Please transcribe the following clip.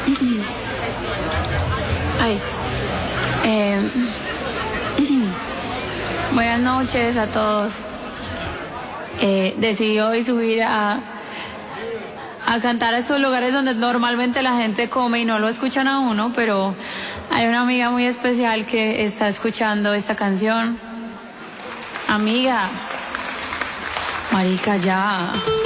Ay. eh, Buenas noches a todos. Decidí hoy subir a cantar a estos lugares donde normalmente la gente come y no lo escuchan a uno, pero hay una amiga muy especial que está escuchando esta canción. Amiga, marica, ya.